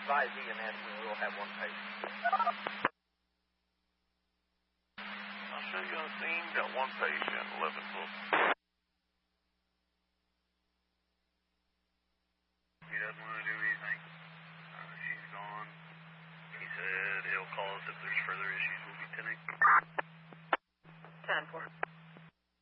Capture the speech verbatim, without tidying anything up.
advise E M S we will have one patient. I'll show you on the scene. Got one patient, eleven foot. He doesn't want to do anything. Uh, she's gone. He said he'll call us if there's further issues. We'll be ten eight.